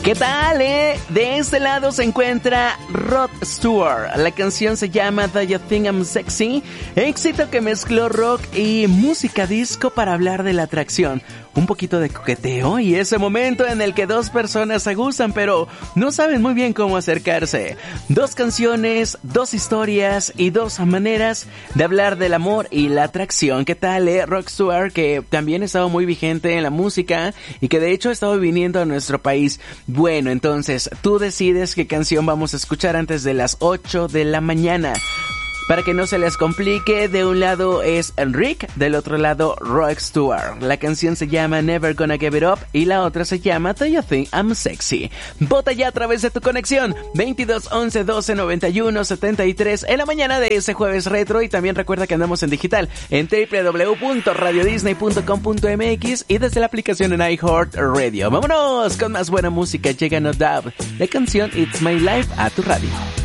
¿Qué tal, De este lado se encuentra Rod Stewart. La canción se llama Do You Think I'm Sexy? Éxito que mezcló rock y música disco para hablar de la atracción. Un poquito de coqueteo y ese momento en el que dos personas se gustan pero no saben muy bien cómo acercarse. Dos canciones, dos historias y dos maneras de hablar del amor y la atracción. ¿Qué tal, Rod Stewart, que también ha estado muy vigente en la música y que de hecho ha estado viniendo a nuestro país? Bueno, entonces tú decides qué canción vamos a escuchar antes de las 8 de la mañana. Para que no se les complique, de un lado es Rick, del otro lado Rod Stewart. La canción se llama Never Gonna Give It Up y la otra se llama Do You Think I'm Sexy? Vota ya a través de tu conexión 22 11 12 91 73 en la mañana de ese jueves retro, y también recuerda que andamos en digital en www.radiodisney.com.mx y desde la aplicación en iHeartRadio. Vámonos con más buena música. Llega No Doubt, la canción It's My Life a tu radio.